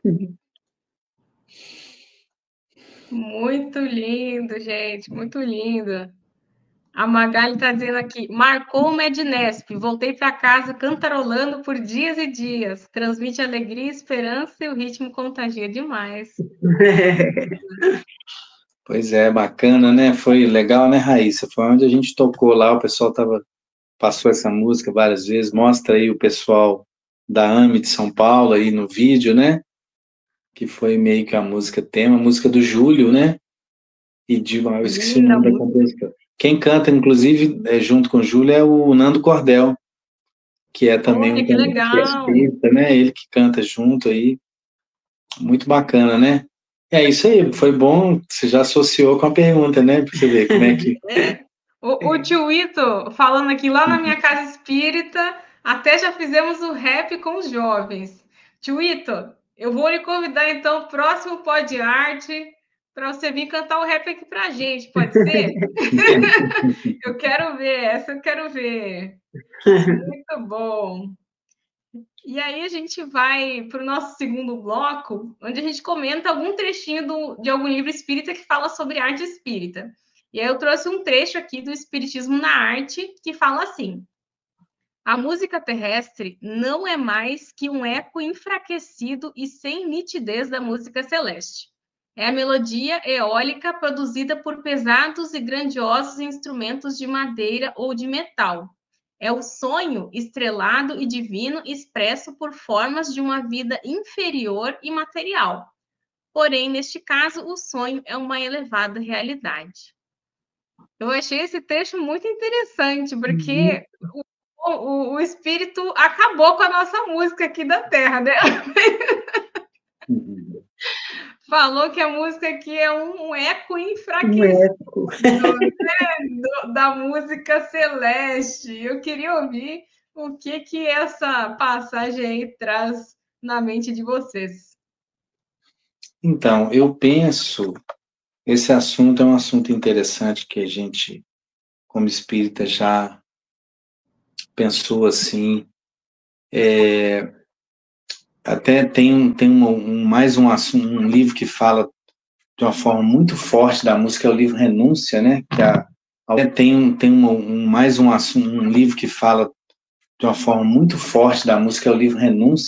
Muito lindo, gente, muito lindo. A Magali está dizendo aqui, marcou o Mednesp, voltei para casa cantarolando por dias e dias. Transmite alegria, esperança e o ritmo contagia demais. Pois é, bacana, né? Foi legal, né, Raíssa? Foi onde a gente tocou lá, o pessoal passou essa música várias vezes. Mostra aí o pessoal da AME de São Paulo aí no vídeo, né? Que foi meio que a música tema, a música do Júlio, né? Eu esqueci o Linda nome da música. compositora. Quem canta, inclusive, junto com o Júlio, é o Nando Cordel, que é também Olha, um que que é legal. espírita, né? Ele que canta junto aí. Muito bacana, né? É isso aí, foi bom, você já associou com a pergunta, né? Pra você ver como é que. O tio Ito falando aqui, lá na minha casa espírita, até já fizemos o rap com os jovens. Tio Ito, eu vou lhe convidar então, próximo Pod Arte, para você vir cantar o rap aqui pra gente, pode ser? Eu quero ver, essa eu quero ver. Muito bom. E aí a gente vai para o nosso segundo bloco, onde a gente comenta algum trechinho de algum livro espírita que fala sobre arte espírita. E aí eu trouxe um trecho aqui do Espiritismo na Arte, que fala assim: a música terrestre não é mais que um eco enfraquecido e sem nitidez da música celeste. É a melodia eólica produzida por pesados e grandiosos instrumentos de madeira ou de metal. É o sonho estrelado e divino expresso por formas de uma vida inferior e material. Porém, neste caso, o sonho é uma elevada realidade. Eu achei esse trecho muito interessante, porque o espírito acabou com a nossa música aqui da Terra, né? Falou que a música aqui é um eco enfraquecido da música celeste. Eu queria ouvir o que essa passagem aí traz na mente de vocês. Então, eu penso, esse assunto é um assunto interessante que a gente, como espírita, já pensou assim. Até mais um assunto, um livro que fala de uma forma muito forte da música, é o livro Renúncia, né? Mais um assunto, um livro que fala de uma forma muito forte da música, é o livro Renúncia.